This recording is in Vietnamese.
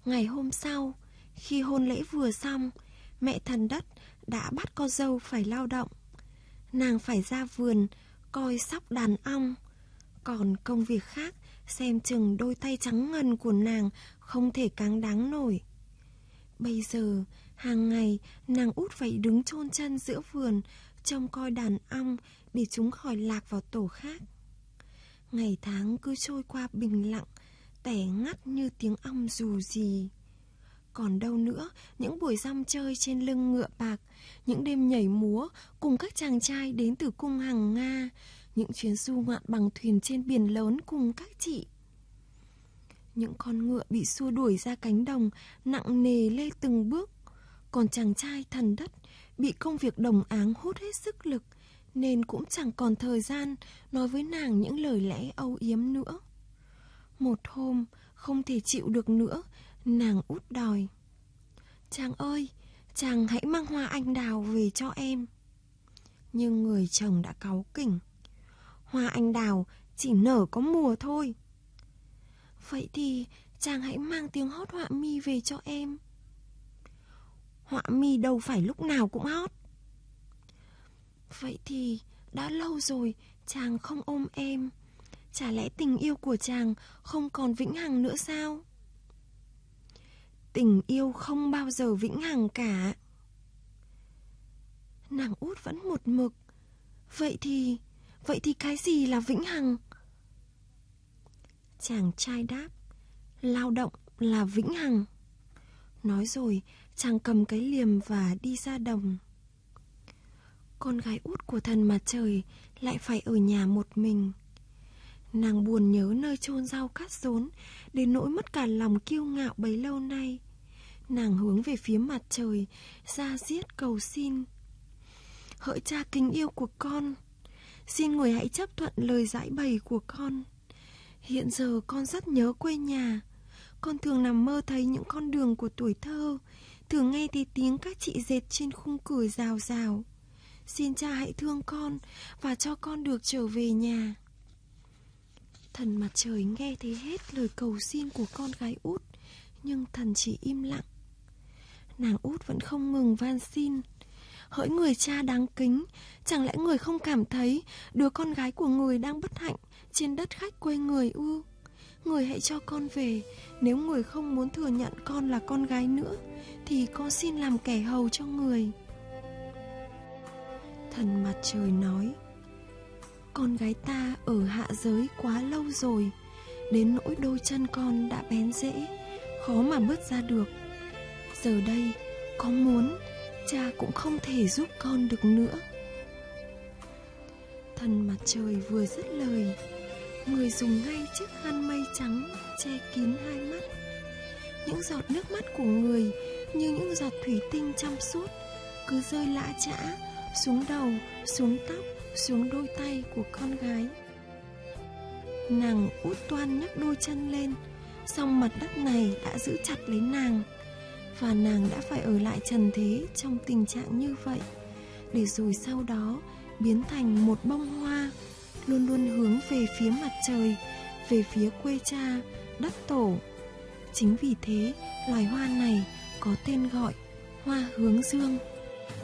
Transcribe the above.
Ngày hôm sau, khi hôn lễ vừa xong, mẹ thần đất đã bắt con dâu phải lao động. Nàng phải ra vườn coi sóc đàn ong, còn công việc khác xem chừng đôi tay trắng ngần của nàng không thể cáng đáng nổi. Bây giờ, hàng ngày nàng út phải đứng chôn chân giữa vườn trông coi đàn ong để chúng khỏi lạc vào tổ khác. Ngày tháng cứ trôi qua bình lặng, tẻ ngắt như tiếng ong dù gì. Còn đâu nữa những buổi rong chơi trên lưng ngựa bạc, những đêm nhảy múa cùng các chàng trai đến từ cung Hằng Nga, những chuyến du ngoạn bằng thuyền trên biển lớn cùng các chị. Những con ngựa bị xua đuổi ra cánh đồng nặng nề lê từng bước, còn chàng trai thần đất bị công việc đồng áng hút hết sức lực, nên cũng chẳng còn thời gian nói với nàng những lời lẽ âu yếm nữa. Một hôm không thể chịu được nữa, nàng út đòi: "Chàng ơi, chàng hãy mang hoa anh đào về cho em." Nhưng người chồng đã cáu kỉnh: "Hoa anh đào chỉ nở có mùa thôi." "Vậy thì chàng hãy mang tiếng hót họa mi về cho em." "Họa mi đâu phải lúc nào cũng hót." "Vậy thì đã lâu rồi chàng không ôm em, chả lẽ tình yêu của chàng không còn vĩnh hằng nữa sao?" "Tình yêu không bao giờ vĩnh hằng cả." Nàng út vẫn một mực: Vậy thì cái gì là vĩnh hằng?" Chàng trai đáp: "Lao động là vĩnh hằng." Nói rồi chàng cầm cái liềm và đi ra đồng. Con gái út của thần mặt trời lại phải ở nhà một mình. Nàng buồn nhớ nơi chôn rau cát rốn đến nỗi mất cả lòng kiêu ngạo bấy lâu nay. Nàng hướng về phía mặt trời, ra diết cầu xin: "Hỡi cha kính yêu của con, xin người hãy chấp thuận lời giải bày của con. Hiện giờ con rất nhớ quê nhà. Con thường nằm mơ thấy những con đường của tuổi thơ, thường nghe thấy tiếng các chị dệt trên khung cửa rào rào. Xin cha hãy thương con và cho con được trở về nhà." Thần mặt trời nghe thấy hết lời cầu xin của con gái út, nhưng thần chỉ im lặng. Nàng út vẫn không ngừng van xin: "Hỡi người cha đáng kính, chẳng lẽ người không cảm thấy đứa con gái của người đang bất hạnh trên đất khách quê người ư? Người hãy cho con về. Nếu người không muốn thừa nhận con là con gái nữa, thì con xin làm kẻ hầu cho người." Thần mặt trời nói: "Con gái ta ở hạ giới quá lâu rồi, đến nỗi đôi chân con đã bén rễ, khó mà bước ra được. Giờ đây có muốn, cha cũng không thể giúp con được nữa." Thần mặt trời vừa dứt lời, người dùng ngay chiếc khăn mây trắng che kín hai mắt. Những giọt nước mắt của người như những giọt thủy tinh trong suốt cứ rơi lã chã xuống đầu, xuống tóc, xuống đôi tay của con gái. Nàng út toan nhấc đôi chân lên, song mặt đất này đã giữ chặt lấy nàng, và nàng đã phải ở lại trần thế trong tình trạng như vậy, để rồi sau đó biến thành một bông hoa, luôn luôn hướng về phía mặt trời, về phía quê cha, đất tổ. Chính vì thế loài hoa này có tên gọi hoa hướng dương.